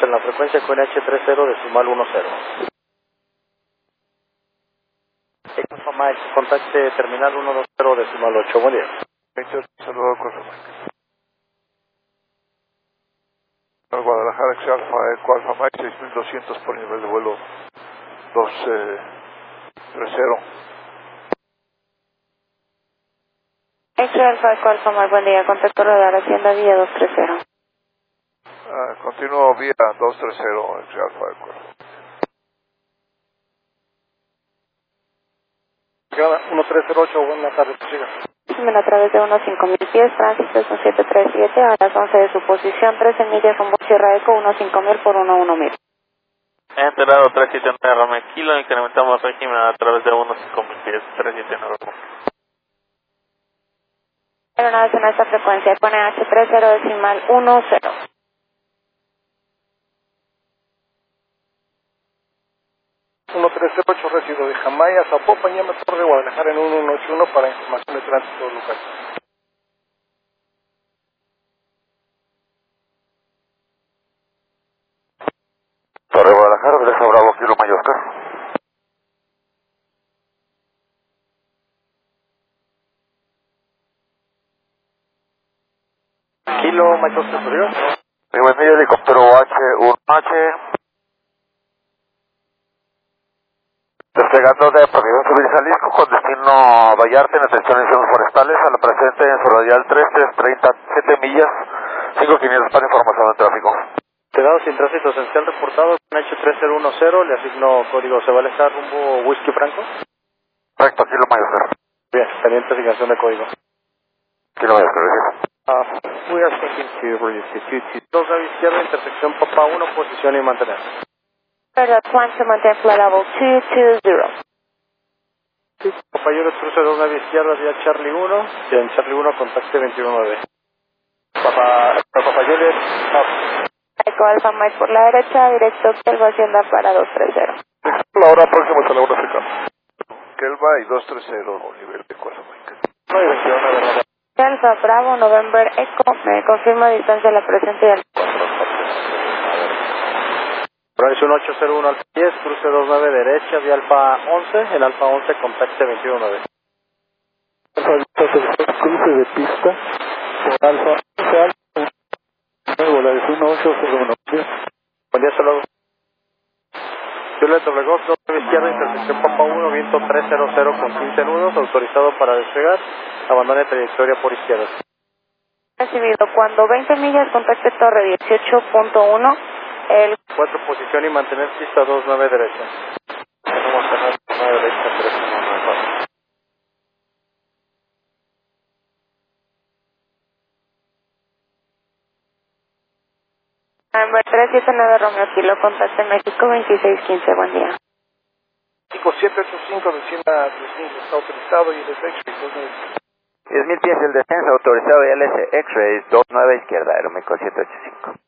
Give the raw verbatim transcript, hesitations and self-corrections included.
en la frecuencia con H treinta decimal diez. Alfa Mike, contacte terminal ciento veinte decimal ocho, buen día. veintiocho, saludo con Guadalajara, X Alfa, Eco Alfa Mike, seis mil doscientos por nivel de vuelo dos treinta. X Alfa, Eco Alfa Mike, buen día, contacto radar, Hacienda Villa dos treinta. Ah, continuo vía dos treinta, X Alfa, Eco Alfa. uno tres cero ocho, buenas tardes, siga. A través de unos cinco mil pies, tránsito es un siete tres siete, a las once de su posición, trece millas, rumbo Sierra Eco, unos cinco mil por uno uno mil. Enterado tres siete nueve Romeo Kilo, incrementamos régimen a través de unos cinco mil pies, tres siete nueve. Aeronaves en esta frecuencia, pone H treinta decimal diez. uno tres cero ocho, resido de Jamaica, Zapopan, llama Torre Guadalajara en uno uno ocho uno para información de tránsito local. Torre Guadalajara, Bresa Bravo, Kilo Mallorca. Kilo Mallorca Superior. Mi buen día, helicóptero H uno H. Despegando de Providencia Civil Jalisco con destino a Vallarta en atención en zonas forestales a la presente en su radial tres tres treinta, siete millas, cinco mil quinientos para información de tráfico. Quedado sin tránsito esencial reportado con H treinta diez, le asigno código, ¿se va a alejar rumbo Whisky Franco? Correcto, Kilo Mayor. Bien, pendiente asignación de código. Kilo Mayor, gracias. Uh, we are thinking to reduce two two. Dos a izquierda, intersección Papa uno, posición y mantener. Pero plan to maintain flight level two two zero. Papa Juliet, cruce dos nave izquierda vía Charlie uno, y en Charlie uno contacte veintiuno nueve. Papa, Papa Juliet, up. Eco Alfa Mike por la derecha, directo Kelva Hacienda para dos treinta. La hora próxima a la hora africana. Kelva y dos treinta, nivel de Cuasa Mike. No hay veintiuno nueve. Alfa Bravo, November Eco, me confirma distancia de la presente y al Horario uno ocho cero uno Alfa diez, cruce dos nueve derecha vía Alfa once, en Alfa once contacte veintiuno nueve. Cruce de pista por Alfa once, Alfa Volaris uno ocho cero uno. Buen día, hasta luego. Juliet Obregón, dos nueve izquierda, intersección Papa uno, viento trescientos con quince nudos, autorizado para despegar, abandone trayectoria por izquierda. Recibido, cuando veinte millas, contacte torre dieciocho punto uno, el cuatro posición y mantener pista dos nueve derecha. Tenemos canal nueve derecha, tres uno nueve. November tres siete nueve Romeo Kilo, contacte México veintiséis quince, buen día. cinco siete ocho cinco, descienda descenso, está autorizado y desde X-Ray diez mil pies el descenso autorizado y L S X-Ray dos nueve izquierda, Aeroméxico siete ocho cinco.